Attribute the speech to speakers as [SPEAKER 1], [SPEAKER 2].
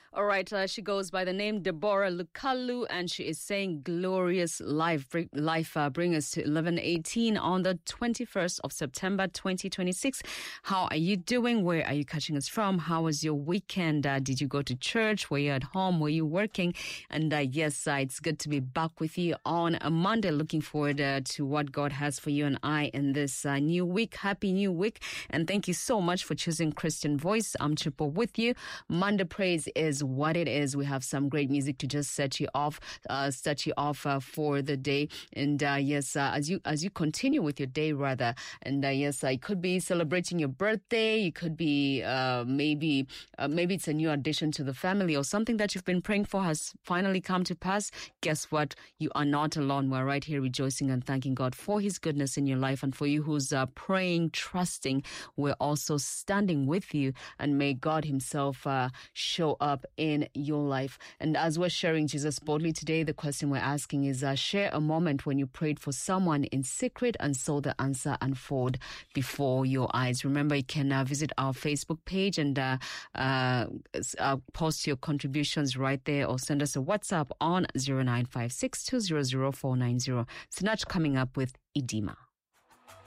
[SPEAKER 1] All right, she goes by the name Deborah Lukalu, and she is saying glorious life. Bring us to 11:18 on the 21st of September 2026. How are you doing? Where are you catching us from? How was your weekend? Did you go to church? Were you at home? Were you working? And yes, it's good to be back with you on a Monday. Looking forward to what God has for you and I in this new week. Happy new week. And thank you so much for choosing Christian Voice. I'm Chipo with you. Monday Praise is what it is. We have some great music to just set you off for the day. And yes, as you continue with your day, rather, and yes, it could be celebrating your birthday. You could be maybe it's a new addition to the family, or something that you've been praying for has finally come to pass. Guess what? You are not alone. We're right here rejoicing and thanking God for His goodness in your life, and for you who's praying, trusting, we're also standing with you, and may God Himself show up in your life. And as we're sharing Jesus boldly today, the question we're asking is share a moment when you prayed for someone in secret and saw the answer unfold before your eyes. Remember, you can visit our Facebook page and post your contributions right there, or send us a WhatsApp on 0956 200 490. Sinach coming up with Idima.